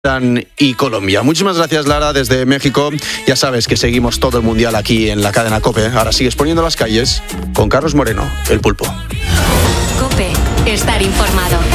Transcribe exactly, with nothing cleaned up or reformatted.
y Colombia. Muchísimas gracias, Lara, desde México. Ya sabes que seguimos todo el mundial aquí en la cadena COPE. Ahora sigues poniendo las calles con Carlos Moreno, el Pulpo. COPE, estar informado.